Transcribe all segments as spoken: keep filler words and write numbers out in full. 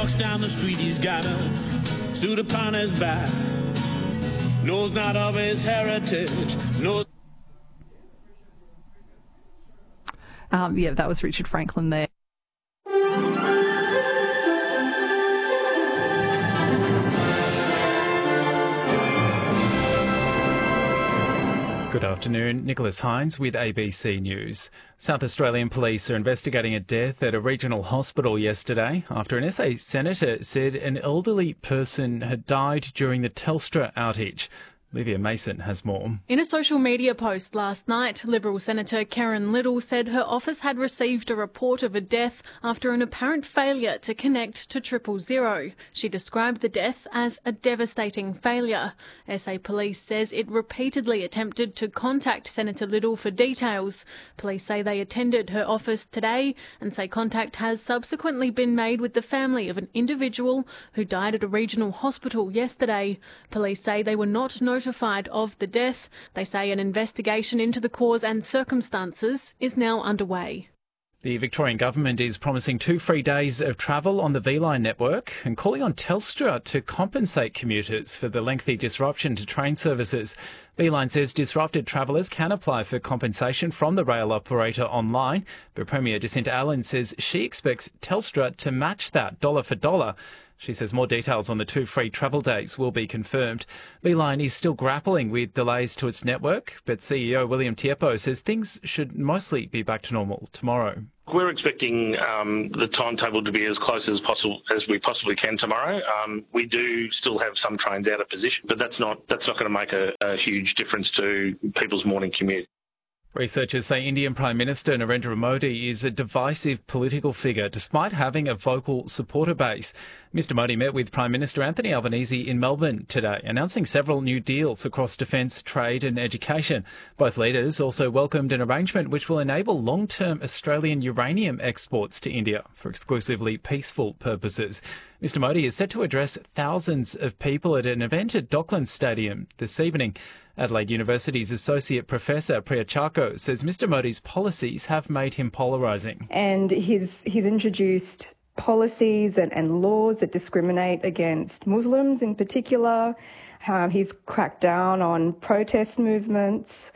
walks down the street, he's got a suit upon his back. Knows not of his heritage, knows... Um, yeah, that was Richard Franklin there. Good afternoon, Nicholas Hines with A B C News. South Australian police are investigating a death at a regional hospital yesterday after an S A senator said an elderly person had died during the Telstra outage. Olivia Mason has more. In a social media post last night, Liberal Senator Karen Little said her office had received a report of a death after an apparent failure to connect to triple zero. She described the death as a devastating failure. S A Police says it repeatedly attempted to contact Senator Little for details. Police say they attended her office today and say contact has subsequently been made with the family of an individual who died at a regional hospital yesterday. Police say they were not notified notified of the death. They say an investigation into the cause and circumstances is now underway. The Victorian Government is promising two free days of travel on the V-Line network and calling on Telstra to compensate commuters for the lengthy disruption to train services. V-Line says disrupted travellers can apply for compensation from the rail operator online, but Premier Jacinta Allen says she expects Telstra to match that dollar for dollar. She says more details on the two free travel days will be confirmed. V-Line is still grappling with delays to its network, but C E O William Tiepo says things should mostly be back to normal tomorrow. We're expecting um, the timetable to be as close as possible as we possibly can tomorrow. Um, we do still have some trains out of position, but that's not that's not going to make a, a huge difference to people's morning commute. Researchers say Indian Prime Minister Narendra Modi is a divisive political figure despite having a vocal supporter base. Mister Modi met with Prime Minister Anthony Albanese in Melbourne today, announcing several new deals across defence, trade and education. Both leaders also welcomed an arrangement which will enable long-term Australian uranium exports to India for exclusively peaceful purposes. Mister Modi is set to address thousands of people at an event at Docklands Stadium this evening. Adelaide University's Associate Professor Priya Charko says Mister Modi's policies have made him polarising. And he's, he's introduced policies and, and laws that discriminate against Muslims in particular. Um, he's cracked down on protest movements.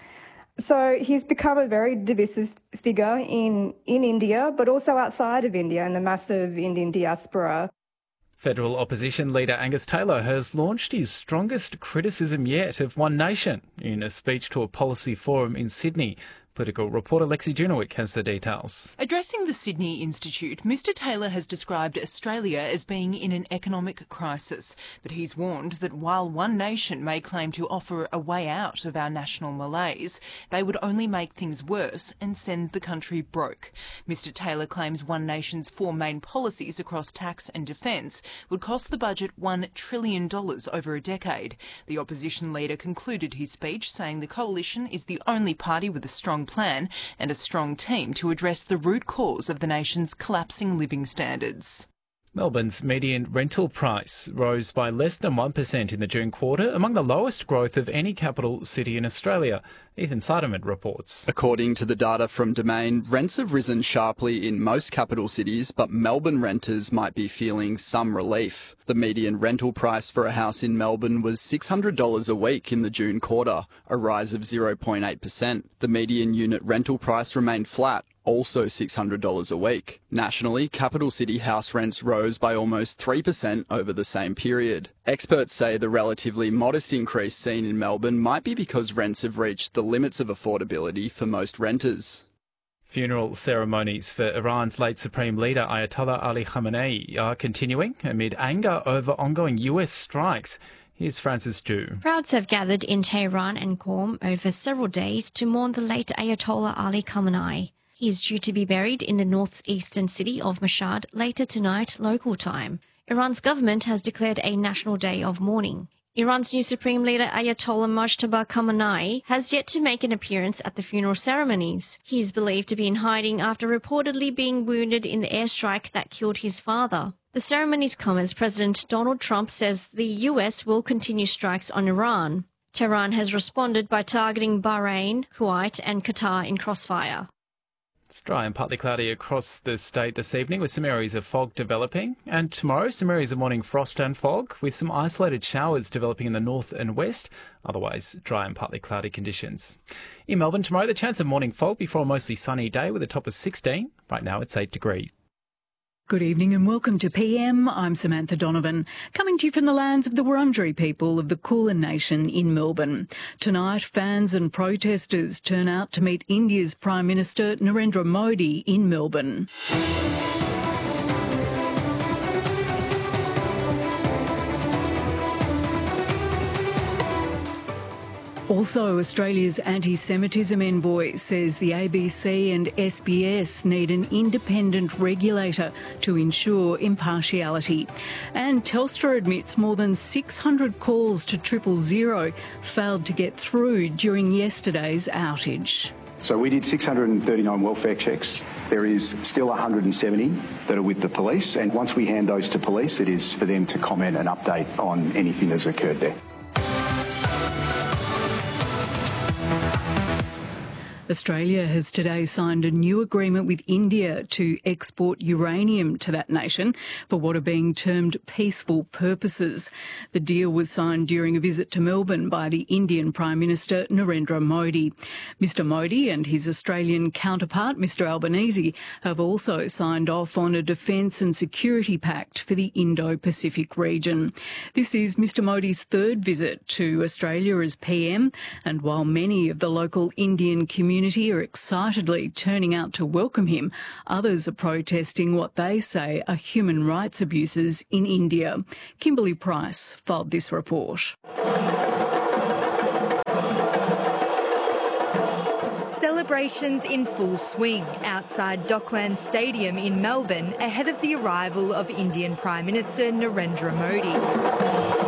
So he's become a very divisive figure in, in India, but also outside of India and the massive Indian diaspora. Federal opposition leader Angus Taylor has launched his strongest criticism yet of One Nation in a speech to a policy forum in Sydney. Political reporter Lexi Junowick has the details. Addressing the Sydney Institute, Mister Taylor has described Australia as being in an economic crisis, but he's warned that while One Nation may claim to offer a way out of our national malaise, they would only make things worse and send the country broke. Mister Taylor claims One Nation's four main policies across tax and defence would cost the budget one trillion dollars over a decade. The opposition leader concluded his speech saying the coalition is the only party with a strong plan and a strong team to address the root cause of the nation's collapsing living standards. Melbourne's median rental price rose by less than one percent in the June quarter, among the lowest growth of any capital city in Australia. Ethan Siderman reports. According to the data from Domain, rents have risen sharply in most capital cities, but Melbourne renters might be feeling some relief. The median rental price for a house in Melbourne was six hundred dollars a week in the June quarter, a rise of zero point eight percent. The median unit rental price remained flat, also six hundred dollars a week. Nationally, capital city house rents rose by almost three percent over the same period. Experts say the relatively modest increase seen in Melbourne might be because rents have reached the limits of affordability for most renters. Funeral ceremonies for Iran's late Supreme Leader Ayatollah Ali Khamenei are continuing amid anger over ongoing U S strikes. Here's Francis Dew. Crowds have gathered in Tehran and Qom over several days to mourn the late Ayatollah Ali Khamenei. He is due to be buried in the northeastern city of Mashhad later tonight, local time. Iran's government has declared a national day of mourning. Iran's new Supreme Leader Ayatollah Mojtaba Khamenei has yet to make an appearance at the funeral ceremonies. He is believed to be in hiding after reportedly being wounded in the airstrike that killed his father. The ceremonies come as President Donald Trump says the U S will continue strikes on Iran. Tehran has responded by targeting Bahrain, Kuwait and Qatar in crossfire. It's dry and partly cloudy across the state this evening with some areas of fog developing. And tomorrow, some areas of morning frost and fog with some isolated showers developing in the north and west. Otherwise, dry and partly cloudy conditions. In Melbourne tomorrow, the chance of morning fog before a mostly sunny day with a top of sixteen. Right now, it's eight degrees. Good evening and welcome to P M. I'm Samantha Donovan, coming to you from the lands of the Wurundjeri people of the Kulin Nation in Melbourne. Tonight, fans and protesters turn out to meet India's Prime Minister Narendra Modi in Melbourne. Also, Australia's anti-Semitism envoy says the A B C and S B S need an independent regulator to ensure impartiality. And Telstra admits more than six hundred calls to triple zero failed to get through during yesterday's outage. So we did six hundred thirty-nine welfare checks. There is still one hundred seventy that are with the police, and once we hand those to police, it is for them to comment and update on anything that's occurred there. Australia has today signed a new agreement with India to export uranium to that nation for what are being termed peaceful purposes. The deal was signed during a visit to Melbourne by the Indian Prime Minister Narendra Modi. Mister Modi and his Australian counterpart, Mister Albanese, have also signed off on a defence and security pact for the Indo-Pacific region. This is Mister Modi's third visit to Australia as P M, and while many of the local Indian community are excitedly turning out to welcome him, others are protesting what they say are human rights abuses in India. Kimberly Price filed this report. Celebrations in full swing outside Docklands Stadium in Melbourne ahead of the arrival of Indian Prime Minister Narendra Modi.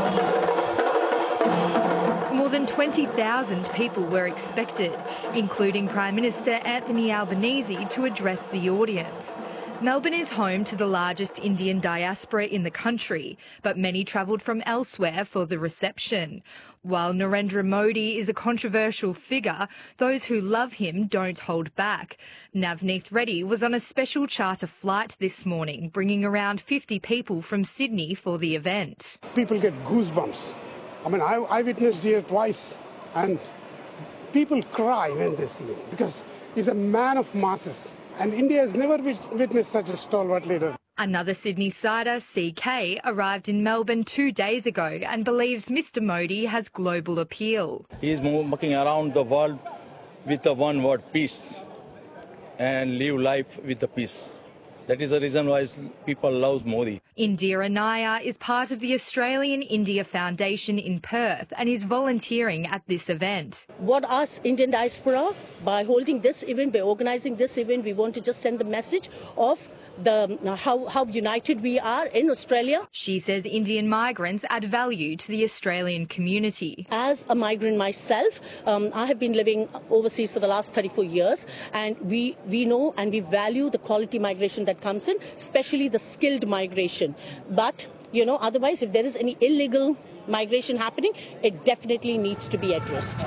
More than twenty thousand people were expected, including Prime Minister Anthony Albanese, to address the audience. Melbourne is home to the largest Indian diaspora in the country, but many travelled from elsewhere for the reception. While Narendra Modi is a controversial figure, those who love him don't hold back. Navneet Reddy was on a special charter flight this morning, bringing around fifty people from Sydney for the event. People get goosebumps. I mean, I, I witnessed here twice, and people cry when they see him because he's a man of masses, and India has never witnessed such a stalwart leader. Another Sydney-sider, C K, arrived in Melbourne two days ago and believes Mister Modi has global appeal. He is walking around the world with the one word, peace, and live life with the peace. That is the reason why people love Modi. Indira Nair is part of the Australian India Foundation in Perth and is volunteering at this event. What us Indian diaspora, by holding this event, by organising this event, we want to just send the message of the uh, how, how united we are in Australia. She says Indian migrants add value to the Australian community. As a migrant myself, um, I have been living overseas for the last thirty-four years, and we, we know and we value the quality migration that comes in, especially the skilled migration. But, you know, otherwise, if there is any illegal migration happening, it definitely needs to be addressed.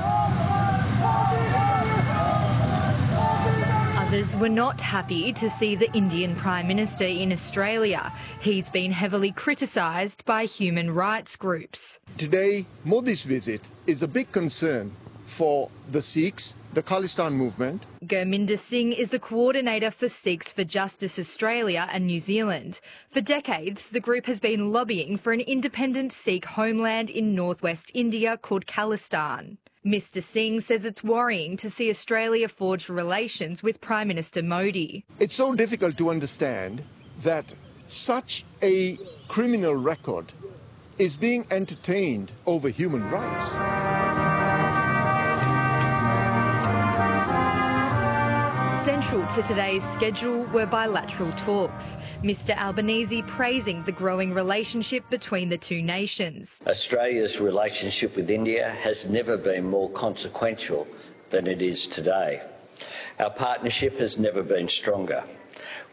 Others were not happy to see the Indian Prime Minister in Australia. He's been heavily criticised by human rights groups. Today, Modi's visit is a big concern for the Sikhs, the Khalistan movement. Gurminder Singh is the coordinator for Sikhs for Justice Australia and New Zealand. For decades, the group has been lobbying for an independent Sikh homeland in northwest India called Khalistan. Mister Singh says it's worrying to see Australia forge relations with Prime Minister Modi. It's so difficult to understand that such a criminal record is being entertained over human rights. Central to today's schedule were bilateral talks. Mister Albanese praising the growing relationship between the two nations. Australia's relationship with India has never been more consequential than it is today. Our partnership has never been stronger.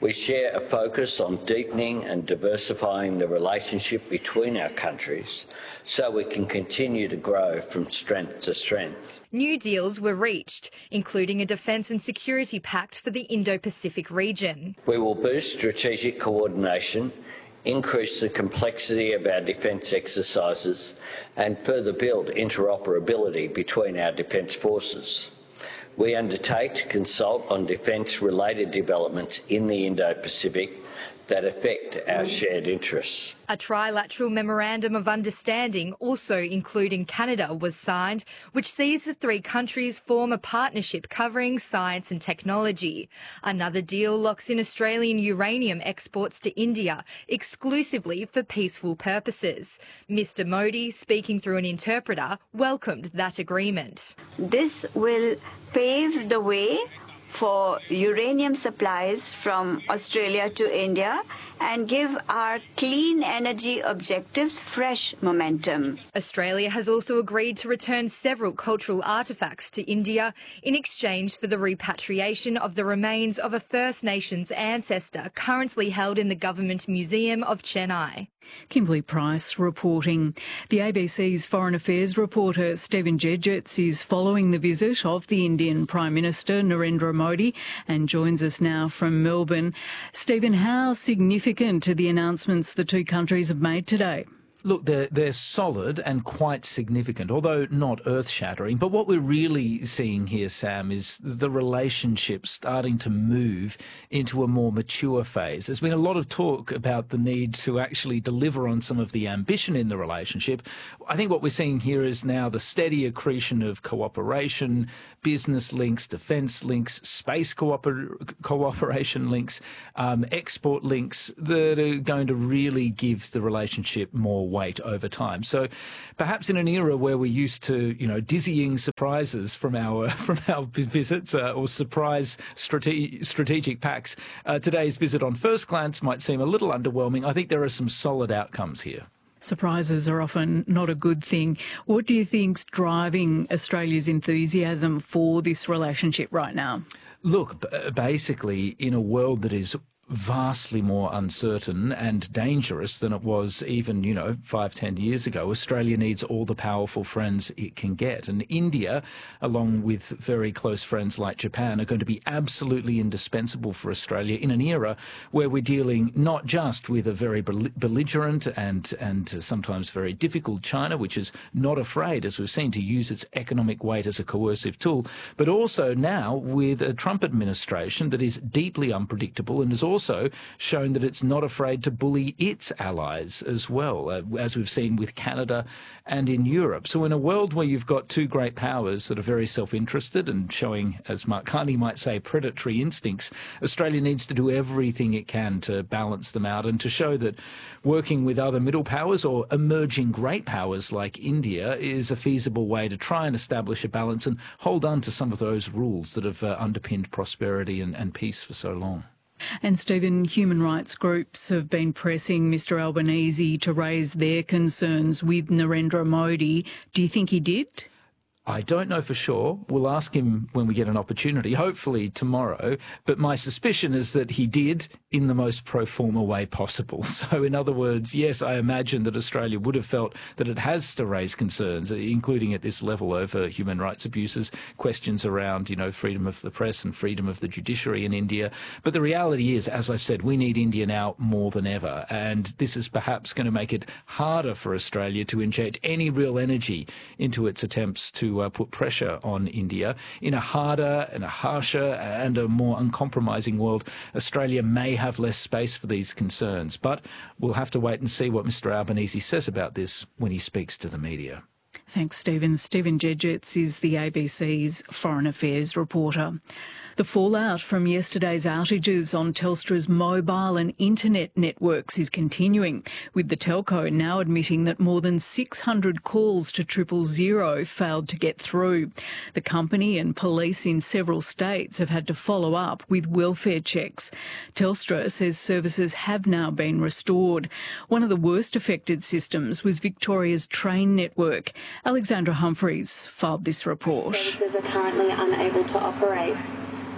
We share a focus on deepening and diversifying the relationship between our countries so we can continue to grow from strength to strength. New deals were reached, including a defence and security pact for the Indo-Pacific region. We will boost strategic coordination, increase the complexity of our defence exercises and further build interoperability between our defence forces. We undertake to consult on defence-related developments in the Indo-Pacific that affect our shared interests. A trilateral memorandum of understanding, also including Canada, was signed, which sees the three countries form a partnership covering science and technology. Another deal locks in Australian uranium exports to India exclusively for peaceful purposes. Mister Modi, speaking through an interpreter, welcomed that agreement. This will pave the way for uranium supplies from Australia to India and give our clean energy objectives fresh momentum. Australia has also agreed to return several cultural artefacts to India in exchange for the repatriation of the remains of a First Nations ancestor currently held in the Government Museum of Chennai. Kimberly Price reporting. The A B C's Foreign Affairs reporter Stephen Jedgetts is following the visit of the Indian Prime Minister Narendra Modi and joins us now from Melbourne. Stephen, how significant are the announcements the two countries have made today? Look, they're, they're solid and quite significant, although not earth-shattering. But what we're really seeing here, Sam, is the relationship starting to move into a more mature phase. There's been a lot of talk about the need to actually deliver on some of the ambition in the relationship. I think what we're seeing here is now the steady accretion of cooperation, business links, defence links, space cooper- cooperation links, um, export links that are going to really give the relationship more weight over time. So perhaps in an era where we're used to, you know, dizzying surprises from our from our visits uh, or surprise strate- strategic packs, uh, today's visit on first glance might seem a little underwhelming. I think there are some solid outcomes here. Surprises are often not a good thing. What do you think's driving Australia's enthusiasm for this relationship right now? Look, b- basically, in a world that is vastly more uncertain and dangerous than it was even, you know, five, ten years ago, Australia needs all the powerful friends it can get. And India, along with very close friends like Japan, are going to be absolutely indispensable for Australia in an era where we're dealing not just with a very belligerent and, and sometimes very difficult China, which is not afraid, as we've seen, to use its economic weight as a coercive tool, but also now with a Trump administration that is deeply unpredictable and is also also shown that it's not afraid to bully its allies as well, uh, as we've seen with Canada and in Europe. So in a world where you've got two great powers that are very self-interested and showing, as Mark Carney might say, predatory instincts, Australia needs to do everything it can to balance them out and to show that working with other middle powers or emerging great powers like India is a feasible way to try and establish a balance and hold on to some of those rules that have uh, underpinned prosperity and, and peace for so long. And Stephen, human rights groups have been pressing Mister Albanese to raise their concerns with Narendra Modi. Do you think he did? I don't know for sure. We'll ask him when we get an opportunity, hopefully tomorrow. But my suspicion is that he did in the most pro forma way possible. So in other words, yes, I imagine that Australia would have felt that it has to raise concerns, including at this level over human rights abuses, questions around, you know, freedom of the press and freedom of the judiciary in India. But the reality is, as I've said, we need India now more than ever. And this is perhaps going to make it harder for Australia to inject any real energy into its attempts to Uh, put pressure on India. In a harder and a harsher and a more uncompromising world, Australia may have less space for these concerns. But we'll have to wait and see what Mister Albanese says about this when he speaks to the media. Thanks, Stephen. Stephen Jedgetts is the A B C's Foreign Affairs reporter. The fallout from yesterday's outages on Telstra's mobile and internet networks is continuing, with the telco now admitting that more than six hundred calls to triple zero failed to get through. The company and police in several states have had to follow up with welfare checks. Telstra says services have now been restored. One of the worst affected systems was Victoria's train network. Alexandra Humphreys filed this report. Services are currently unable to operate.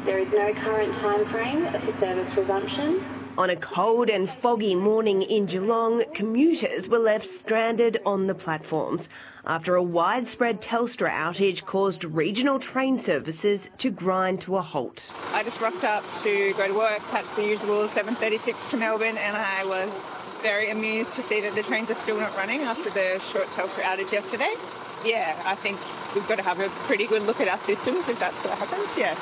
There is no current time frame for service resumption. On a cold and foggy morning in Geelong, commuters were left stranded on the platforms after a widespread Telstra outage caused regional train services to grind to a halt. I just rocked up to go to work, catch the usual seven thirty-six to Melbourne, and I was very amused to see that the trains are still not running after the short Telstra outage yesterday. Yeah, I think we've got to have a pretty good look at our systems if that's what happens, yeah.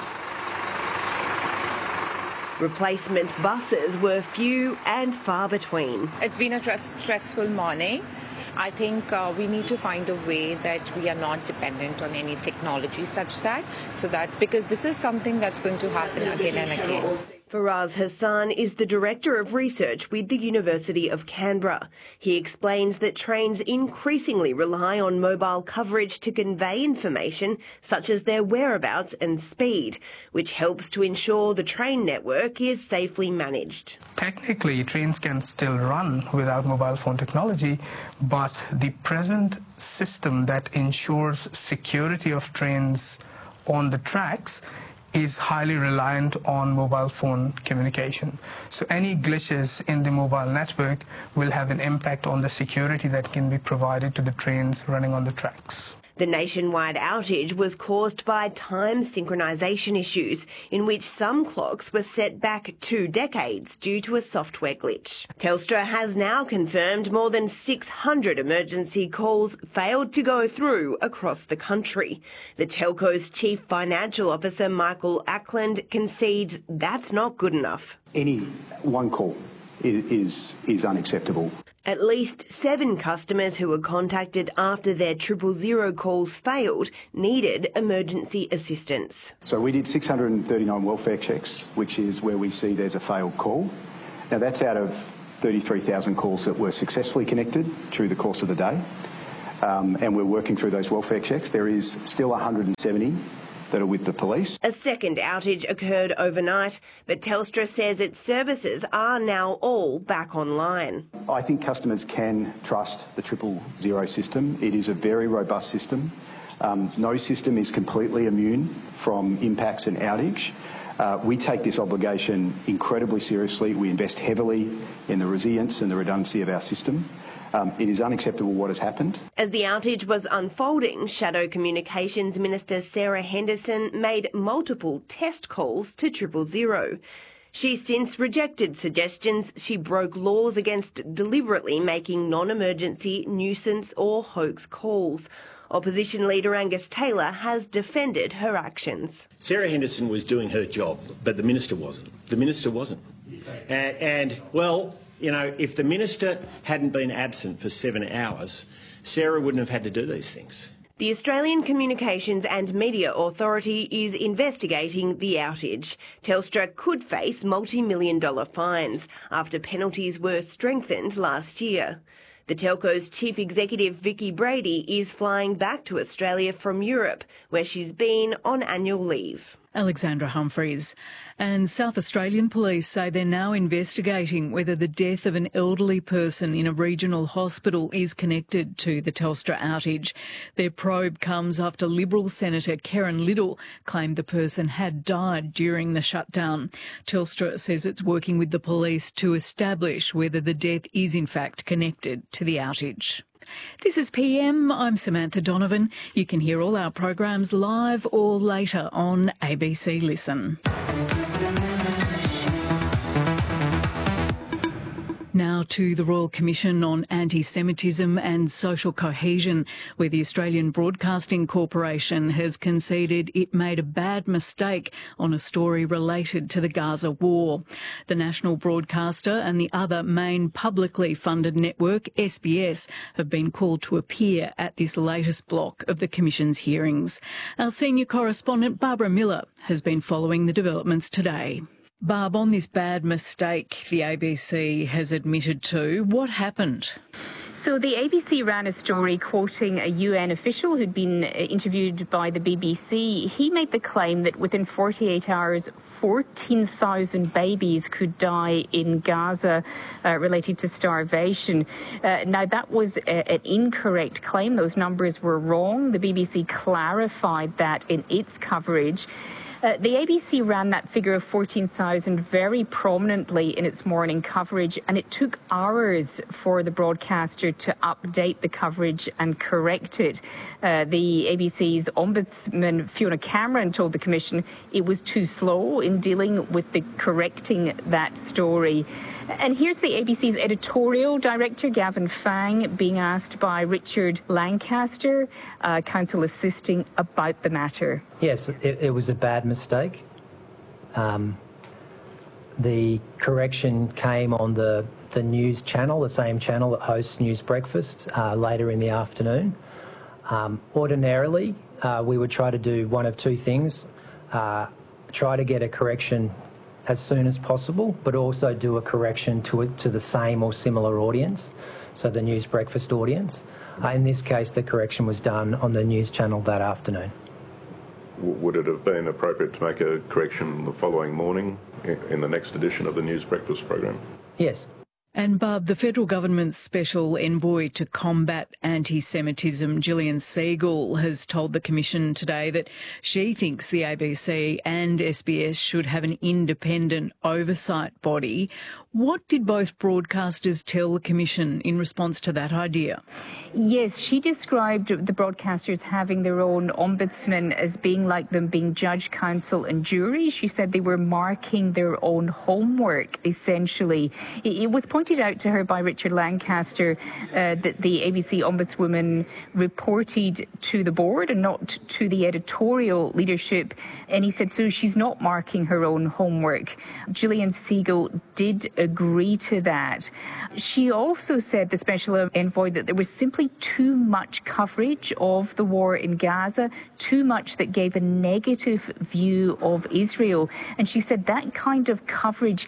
Replacement buses were few and far between. It's been a stress- stressful morning. I think uh, we need to find a way that we are not dependent on any technology such that, so that, because this is something that's going to happen again and again. Faraz Hassan is the Director of Research with the University of Canberra. He explains that trains increasingly rely on mobile coverage to convey information such as their whereabouts and speed, which helps to ensure the train network is safely managed. Technically, trains can still run without mobile phone technology, but the present system that ensures security of trains on the tracks is highly reliant on mobile phone communication. So any glitches in the mobile network will have an impact on the security that can be provided to the trains running on the tracks. The nationwide outage was caused by time synchronisation issues, in which some clocks were set back two decades due to a software glitch. Telstra has now confirmed more than six hundred emergency calls failed to go through across the country. The telco's chief financial officer, Michael Ackland, concedes that's not good enough. Any one call is, is, is unacceptable. At least seven customers who were contacted after their triple zero calls failed needed emergency assistance. So we did six hundred thirty-nine welfare checks, which is where we see there's a failed call. Now that's out of thirty-three thousand calls that were successfully connected through the course of the day. Um, and we're working through those welfare checks. There is still one hundred seventy that are with the police. A second outage occurred overnight, but Telstra says its services are now all back online. I think customers can trust the triple zero system. It is a very robust system. Um, no system is completely immune from impacts and outage. Uh, we take this obligation incredibly seriously. We invest heavily in the resilience and the redundancy of our system. Um, it is unacceptable what has happened. As the outage was unfolding, Shadow Communications Minister Sarah Henderson made multiple test calls to triple zero. She's since rejected suggestions she broke laws against deliberately making non-emergency, nuisance or hoax calls. Opposition leader Angus Taylor has defended her actions. Sarah Henderson was doing her job, but the minister wasn't. The minister wasn't. And, and well, you know, if the minister hadn't been absent for seven hours, Sarah wouldn't have had to do these things. The Australian Communications and Media Authority is investigating the outage. Telstra could face multi-million dollar fines after penalties were strengthened last year. The telco's chief executive, Vicky Brady, is flying back to Australia from Europe, where she's been on annual leave. Alexandra Humphreys. And South Australian police say they're now investigating whether the death of an elderly person in a regional hospital is connected to the Telstra outage. Their probe comes after Liberal Senator Karen Liddle claimed the person had died during the shutdown. Telstra says it's working with the police to establish whether the death is in fact connected to the outage. This is P M. I'm Samantha Donovan. You can hear all our programs live or later on A B C Listen. Now to the Royal Commission on Anti-Semitism and Social Cohesion, where the Australian Broadcasting Corporation has conceded it made a bad mistake on a story related to the Gaza war. The national broadcaster and the other main publicly funded network, S B S, have been called to appear at this latest block of the Commission's hearings. Our senior correspondent, Barbara Miller, has been following the developments today. Barb, on this bad mistake the A B C has admitted to, what happened? So the A B C ran a story quoting a U N official who'd been interviewed by the B B C. He made the claim that within forty-eight hours, fourteen thousand babies could die in Gaza uh, related to starvation. Uh, now, that was a, an incorrect claim. Those numbers were wrong. The B B C clarified that in its coverage. Uh, the A B C ran that figure of fourteen thousand very prominently in its morning coverage, and it took hours for the broadcaster to update the coverage and correct it. Uh, the A B C's Ombudsman Fiona Cameron told the Commission it was too slow in dealing with the correcting that story. And here's the A B C's editorial director, Gavin Fang, being asked by Richard Lancaster, uh, counsel assisting, about the matter. Yes, it, it was a bad mistake. Um, the correction came on the, the news channel, the same channel that hosts News Breakfast, uh, later in the afternoon. Um, ordinarily, uh, we would try to do one of two things. Uh, try to get a correction as soon as possible, but also do a correction to, a, to the same or similar audience, so the News Breakfast audience. Uh, in this case, the correction was done on the news channel that afternoon. Would it have been appropriate to make a correction the following morning in the next edition of the News Breakfast program? Yes. And Barb, the federal government's special envoy to combat anti-Semitism, Gillian Segal, has told the Commission today that she thinks the A B C and S B S should have an independent oversight body. What did both broadcasters tell the Commission in response to that idea? Yes, she described the broadcasters having their own ombudsman as being like them being judge, counsel and jury. She said they were marking their own homework, essentially. It was pointed out to her by Richard Lancaster uh, that the A B C ombudswoman reported to the board and not to the editorial leadership. And he said, so she's not marking her own homework. Gillian Segal did agree to that. She also said, the special envoy, that there was simply too much coverage of the war in Gaza, too much that gave a negative view of Israel. And she said that kind of coverage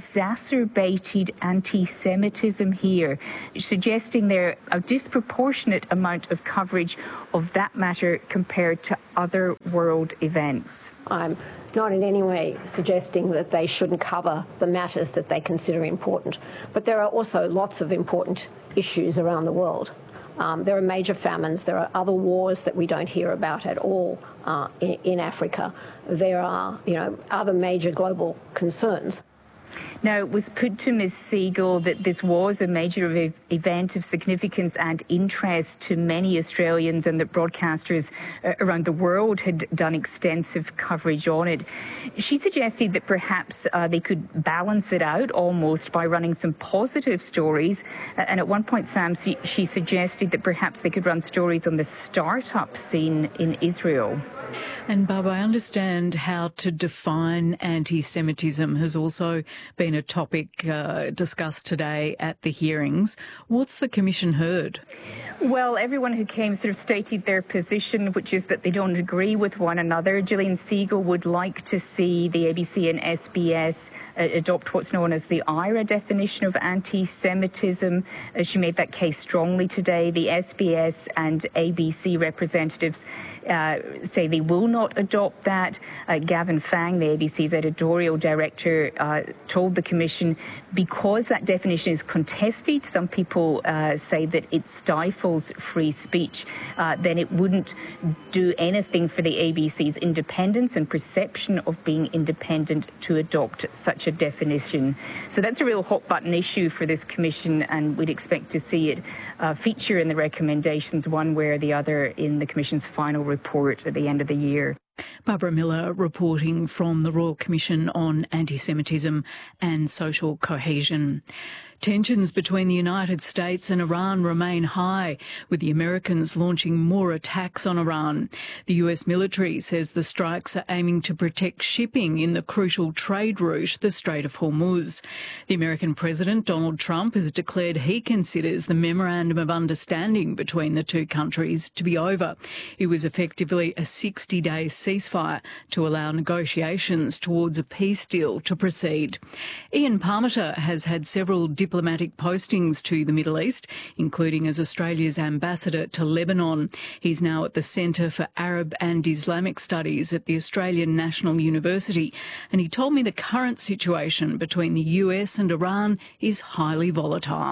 exacerbated anti-Semitism here, suggesting there a disproportionate amount of coverage of that matter compared to other world events. I'm not in any way suggesting that they shouldn't cover the matters that they consider important, but there are also lots of important issues around the world. Um, there are major famines. There are other wars that we don't hear about at all uh, in, in Africa. There are, you know, other major global concerns. Now, it was put to Miz Segal that this was a major ev- event of significance and interest to many Australians, and that broadcasters uh, around the world had done extensive coverage on it. She suggested that perhaps uh, they could balance it out almost by running some positive stories. Uh, and at one point, Sam, she, she suggested that perhaps they could run stories on the start-up scene in Israel. And Barb, I understand how to define anti-Semitism has also been a topic uh, discussed today at the hearings. What's the Commission heard? Well, everyone who came sort of stated their position, which is that they don't agree with one another. Gillian Segal would like to see the A B C and S B S uh, adopt what's known as the I R A definition of anti-Semitism. Uh, she made that case strongly today. The S B S and A B C representatives uh, say they will not adopt that. Uh, Gavin Fang, the A B C's editorial director, uh, told the Commission because that definition is contested, some people uh, say that it stifles free speech, uh, then it wouldn't do anything for the A B C's independence and perception of being independent to adopt such a definition. So that's a real hot button issue for this Commission, and we'd expect to see it uh, feature in the recommendations one way or the other in the Commission's final report at the end of the year. Barbara Miller reporting from the Royal Commission on Anti-Semitism and Social Cohesion. Tensions between the United States and Iran remain high, with the Americans launching more attacks on Iran. The U S military says the strikes are aiming to protect shipping in the crucial trade route, the Strait of Hormuz. The American President, Donald Trump, has declared he considers the Memorandum of Understanding between the two countries to be over. It was effectively a sixty-day ceasefire to allow negotiations towards a peace deal to proceed. Ian Parmenter has had several diplomatic postings to the Middle East, including as Australia's ambassador to Lebanon. He's now at the Centre for Arab and Islamic Studies at the Australian National University, and he told me the current situation between the U S and Iran is highly volatile.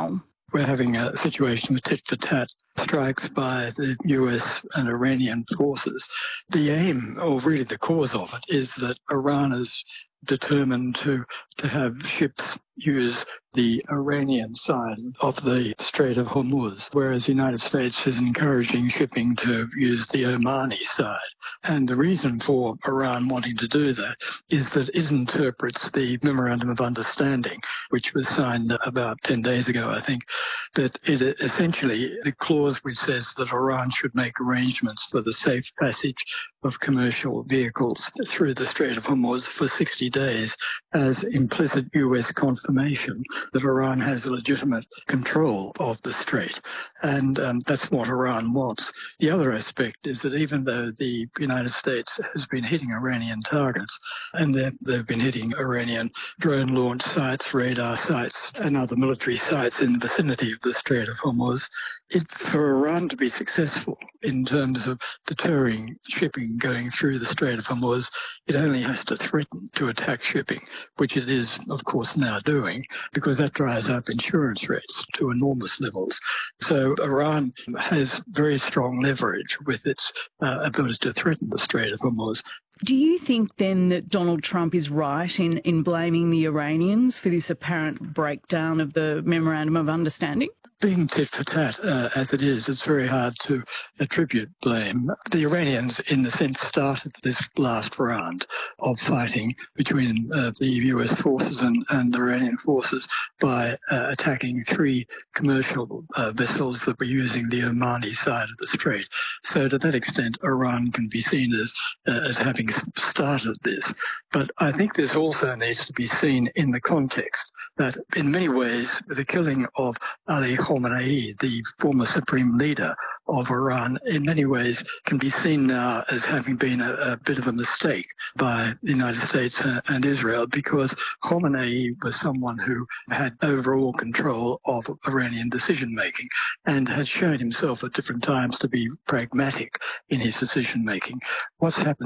We're having a situation with tit-for-tat strikes by the U S and Iranian forces. The aim, or really the cause of it, is that Iran is determined to, to have ships use the Iranian side of the Strait of Hormuz, whereas the United States is encouraging shipping to use the Omani side. And the reason for Iran wanting to do that is that it interprets the Memorandum of Understanding, which was signed about ten days ago, I think, that it essentially, the clause which says that Iran should make arrangements for the safe passage of commercial vehicles through the Strait of Hormuz for sixty days as implicit U S confirmation that Iran has legitimate control of the strait. And um, that's what Iran wants. The other aspect is that even though the United States has been hitting Iranian targets, and they've, they've been hitting Iranian drone launch sites, radar sites, and other military sites in the vicinity of the Strait of Hormuz, it, for Iran to be successful in terms of deterring shipping going through the Strait of Hormuz, it only has to threaten to attack shipping, which it is, of course, now doing, because that drives up insurance rates to enormous levels. So Iran has very strong leverage with its uh, ability to threaten the Strait of Hormuz. Do you think then that Donald Trump is right in, in blaming the Iranians for this apparent breakdown of the Memorandum of Understanding? Being tit for tat uh, as it is, it's very hard to attribute blame. The Iranians, in a sense, started this last round of fighting between uh, the U S forces and, and Iranian forces by uh, attacking three commercial uh, vessels that were using the Omani side of the strait. So to that extent, Iran can be seen as, uh, as having started this. But I think this also needs to be seen in the context that in many ways the killing of Ali Khamenei, the former supreme leader of Iran, in many ways can be seen now as having been a, a bit of a mistake by the United States and Israel, because Khamenei was someone who had overall control of Iranian decision-making and had shown himself at different times to be pragmatic in his decision-making. What's happened